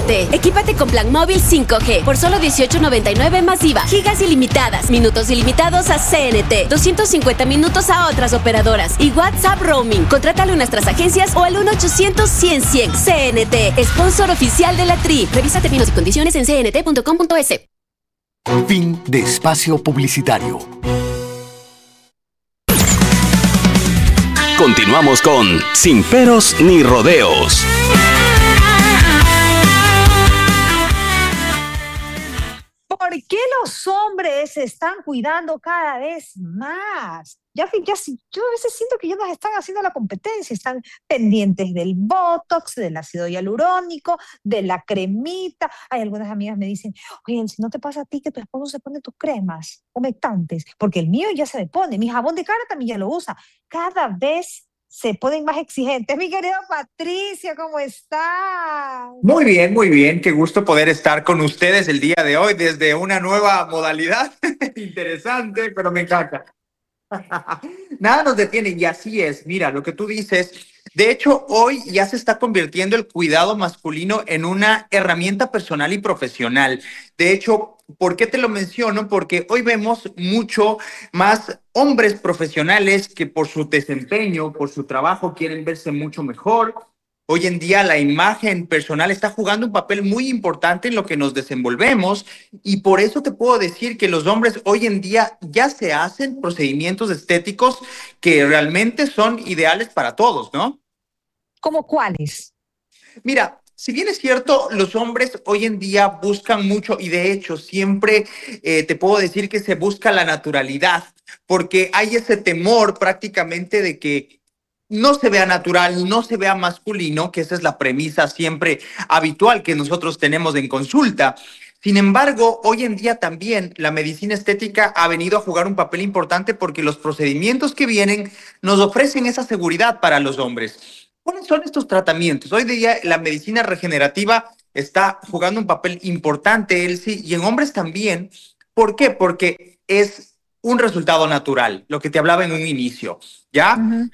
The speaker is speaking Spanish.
CNT. Equípate con plan móvil 5G por solo $18.99 más IVA. Gigas ilimitadas, minutos ilimitados a CNT, 250 minutos a otras operadoras y WhatsApp roaming. Contrátalo en nuestras agencias o al 1-800-100-100. CNT, sponsor oficial de la TRI. Revisa términos y condiciones en cnt.com.es. Fin de espacio publicitario. Continuamos con Sin Peros ni Rodeos. ¿Por qué los hombres se están cuidando cada vez más? Yo a veces siento que ya nos están haciendo la competencia, están pendientes del Botox, del ácido hialurónico, de la cremita. Hay algunas amigas me dicen, oye, si no te pasa a ti que tu esposo se pone tus cremas humectantes, porque el mío ya se me pone, mi jabón de cara también ya lo usa. Cada vez se ponen más exigentes. Mi querida Patricia, ¿cómo estás? Muy bien. Qué gusto poder estar con ustedes el día de hoy desde una nueva modalidad. Interesante, pero me encanta. Nada nos detiene y así es. Mira, lo que tú dices, de hecho, hoy ya se está convirtiendo el cuidado masculino en una herramienta personal y profesional. De hecho, ¿por qué te lo menciono? Porque hoy vemos mucho más hombres profesionales que por su desempeño, por su trabajo, quieren verse mucho mejor. Hoy en día la imagen personal está jugando un papel muy importante en lo que nos desenvolvemos y por eso te puedo decir que los hombres hoy en día ya se hacen procedimientos estéticos que realmente son ideales para todos, ¿no? ¿Cómo cuáles? Mira, si bien es cierto, los hombres hoy en día buscan mucho y de hecho siempre te puedo decir que se busca la naturalidad porque hay ese temor prácticamente de que no se vea natural, no se vea masculino, que esa es la premisa siempre habitual que nosotros tenemos en consulta. Sin embargo, hoy en día también la medicina estética ha venido a jugar un papel importante porque los procedimientos que vienen nos ofrecen esa seguridad para los hombres. ¿Cuáles son estos tratamientos? Hoy día la medicina regenerativa está jugando un papel importante, Elsie, y en hombres también. ¿Por qué? Porque es un resultado natural, lo que te hablaba en un inicio, ¿ya?